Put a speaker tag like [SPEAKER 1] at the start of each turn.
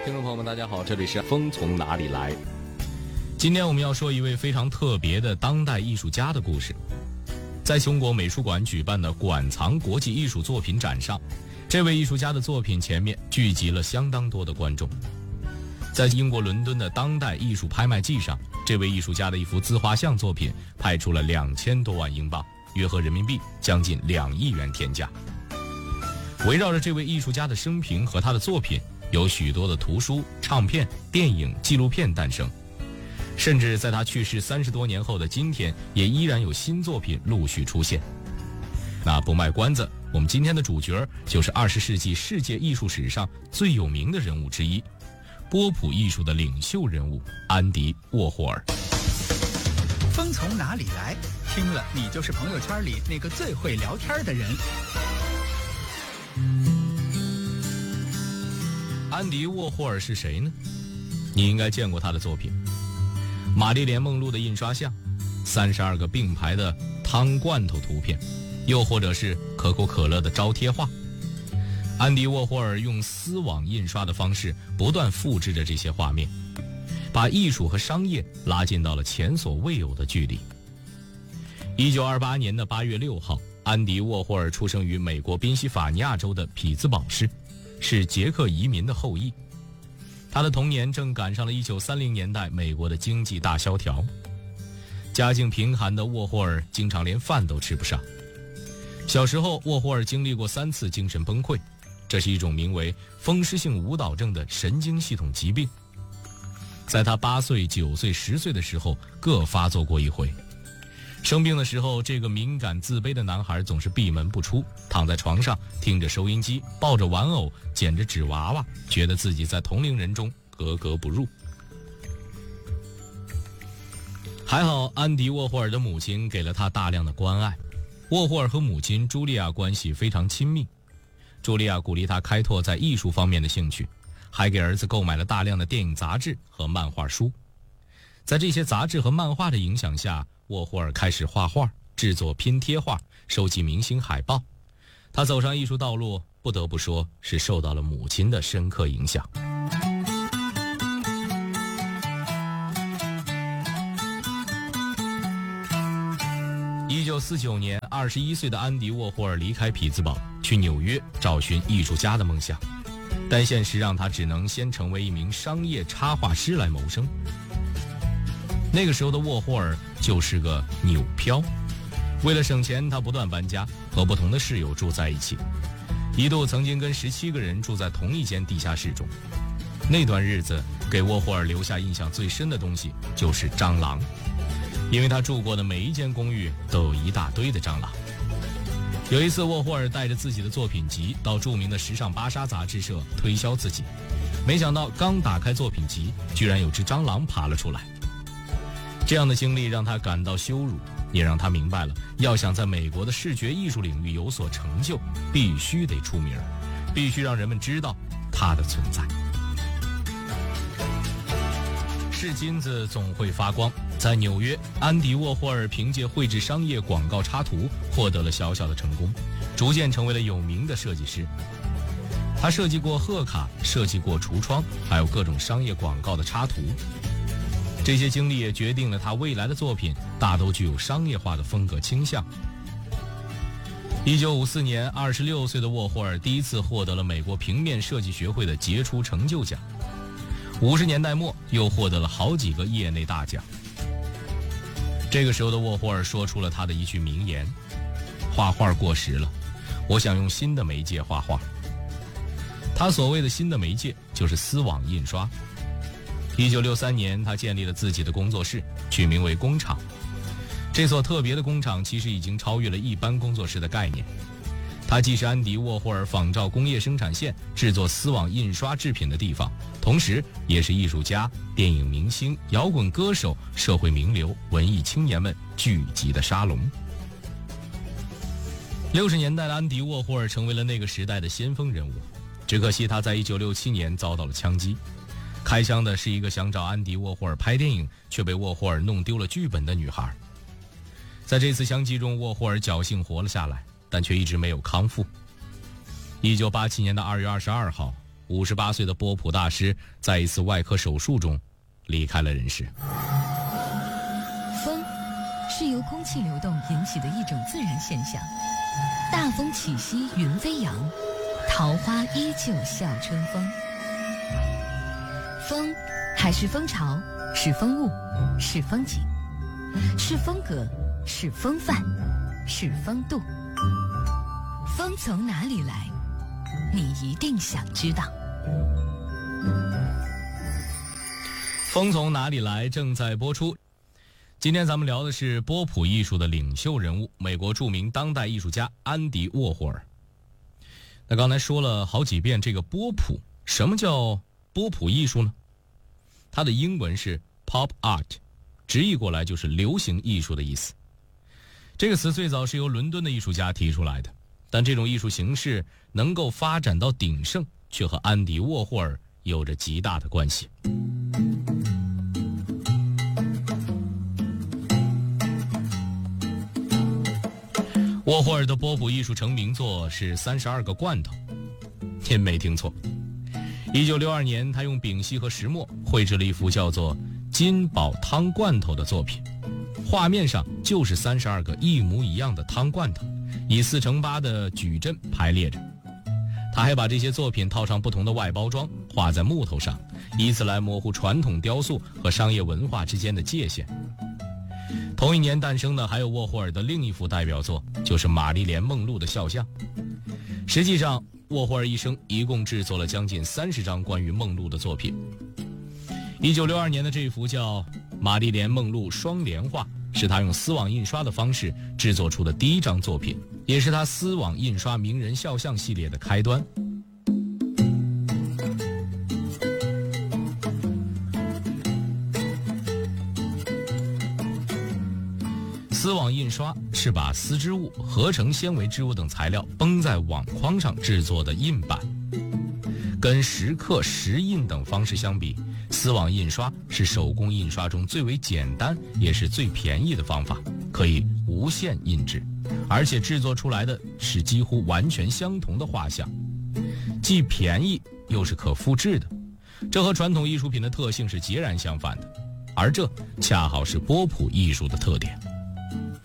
[SPEAKER 1] 听众朋友们，大家好，这里是风从哪里来。
[SPEAKER 2] 今天我们要说一位非常特别的当代艺术家的故事。在中国美术馆举办的馆藏国际艺术作品展上，这位艺术家的作品前面聚集了相当多的观众。在英国伦敦的当代艺术拍卖季上，这位艺术家的一幅自画像作品拍出了2000多万英镑，约合人民币将近2亿元天价。围绕着这位艺术家的生平和他的作品，有许多的图书、唱片、电影、纪录片诞生，甚至在他去世30多年后的今天，也依然有新作品陆续出现。那不卖关子，我们今天的主角就是20世纪世界艺术史上最有名的人物之一，波普艺术的领袖人物安迪·沃霍尔。
[SPEAKER 3] 风从哪里来？听了你就是朋友圈里那个最会聊天的人。
[SPEAKER 2] 安迪·沃霍尔是谁呢？你应该见过他的作品：玛丽莲·梦露的印刷像，32个并排的汤罐头图片，又或者是可口可乐的招贴画。安迪·沃霍尔用丝网印刷的方式不断复制着这些画面，把艺术和商业拉近到了前所未有的距离。1928年的8月6号，安迪·沃霍尔出生于美国宾夕法尼亚州的匹兹堡市，是捷克移民的后裔。他的童年正赶上了1930年代美国的经济大萧条，家境贫寒的沃霍尔经常连饭都吃不上。小时候，沃霍尔经历过3次精神崩溃，这是一种名为风湿性舞蹈症的神经系统疾病。在他8岁、9岁、10岁的时候各发作过一回。生病的时候，这个敏感自卑的男孩总是闭门不出，躺在床上听着收音机，抱着玩偶，捡着纸娃娃，觉得自己在同龄人中格格不入。还好安迪·沃霍尔的母亲给了他大量的关爱。沃霍尔和母亲茱莉亚关系非常亲密，茱莉亚鼓励他开拓在艺术方面的兴趣，还给儿子购买了大量的电影杂志和漫画书。在这些杂志和漫画的影响下，沃霍尔开始画画，制作拼贴画，收集明星海报。他走上艺术道路，不得不说是受到了母亲的深刻影响。1949年，21岁的安迪·沃霍尔离开匹兹堡，去纽约找寻艺术家的梦想，但现实让他只能先成为一名商业插画师来谋生。那个时候的沃霍尔就是个纽漂，为了省钱，他不断搬家，和不同的室友住在一起，一度曾经跟17个人住在同一间地下室中。那段日子给沃霍尔留下印象最深的东西就是蟑螂，因为他住过的每一间公寓都有一大堆的蟑螂。有一次，沃霍尔带着自己的作品集到著名的时尚芭莎杂志社推销自己，没想到刚打开作品集，居然有只蟑螂爬了出来。这样的经历让他感到羞辱，也让他明白了，要想在美国的视觉艺术领域有所成就，必须得出名，必须让人们知道他的存在。是金子总会发光。在纽约，安迪·沃霍尔凭借绘制商业广告插图获得了小小的成功，逐渐成为了有名的设计师。他设计过贺卡，设计过橱窗，还有各种商业广告的插图。这些经历也决定了他未来的作品大都具有商业化的风格倾向。1954年，26岁的沃霍尔第一次获得了美国平面设计学会的杰出成就奖。50年代末，又获得了好几个业内大奖。这个时候的沃霍尔说出了他的一句名言：画画过时了，我想用新的媒介画画。他所谓的新的媒介就是丝网印刷。1963年，他建立了自己的工作室，取名为工厂。这所特别的工厂其实已经超越了一般工作室的概念。它既是安迪·沃霍尔仿照工业生产线制作丝网印刷制品的地方，同时也是艺术家、电影明星、摇滚歌手、社会名流、文艺青年们聚集的沙龙。60年代的安迪·沃霍尔成为了那个时代的先锋人物，只可惜他在1967年遭到了枪击。开枪的是一个想找安迪·沃霍尔拍电影，却被沃霍尔弄丢了剧本的女孩。在这次枪击中，沃霍尔侥幸活了下来，但却一直没有康复。1987年的2月22号， 58岁的波普大师在一次外科手术中离开了人世。
[SPEAKER 4] 风是由空气流动引起的一种自然现象，大风起兮云飞扬，桃花依旧笑春风。风还是风潮，是风物，是风景，是风格，是风范，是风度。风从哪里来？你一定想知道。
[SPEAKER 2] 风从哪里来正在播出。今天咱们聊的是波普艺术的领袖人物，美国著名当代艺术家安迪沃霍尔。那刚才说了好几遍这个波普，什么叫波普艺术呢？它的英文是 pop art， 直译过来就是流行艺术的意思。这个词最早是由伦敦的艺术家提出来的，但这种艺术形式能够发展到鼎盛，却和安迪沃霍尔有着极大的关系。沃霍尔的波普艺术成名作是32个罐头。您没听错，1962年他用丙烯和石墨绘制了一幅叫做金宝汤罐头的作品，画面上就是32个一模一样的汤罐头，以4×8的矩阵排列着。他还把这些作品套上不同的外包装，画在木头上，以此来模糊传统雕塑和商业文化之间的界限。同一年诞生的还有沃霍尔的另一幅代表作，就是玛丽莲梦露的肖像。实际上沃霍尔一生一共制作了将近30张关于梦露的作品。1962年的这幅叫玛丽莲梦露双联画，是他用丝网印刷的方式制作出的第一张作品，也是他丝网印刷名人肖像系列的开端。丝网印刷是把丝织物、合成纤维织物等材料绷在网框上制作的印版。跟石刻、石印等方式相比，丝网印刷是手工印刷中最为简单也是最便宜的方法，可以无限印制，而且制作出来的是几乎完全相同的画像，既便宜又是可复制的，这和传统艺术品的特性是截然相反的，而这恰好是波普艺术的特点。